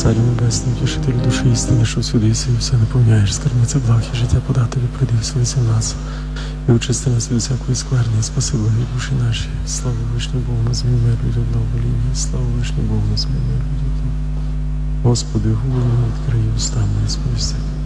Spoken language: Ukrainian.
Царю Небесний, тішителю душі істини, що всюди єси і все наповняєш, скарбниця благ і життя подателю, прийди вселися в нас, і очисти нас від всякої скверни, спаси благі душі наші. Слава вишню Богу, на землі мир людям благовоління, слава вишню Богу, на землі мир людям. Господи, губу відкрий, уста мої сповісти.